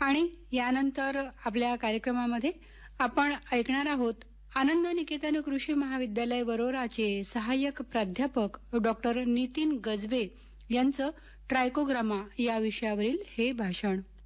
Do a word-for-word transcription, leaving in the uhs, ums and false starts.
आणि यानंतर आपल्या कार्यक्रमामध्ये आपण ऐकणार आहोत आनंद निकेतन कृषी महाविद्यालय वरोराचे सहाय्यक प्राध्यापक डॉक्टर नितीन गजबे यांचं ट्रायकोग्रामा या विषयावरील हे भाषण.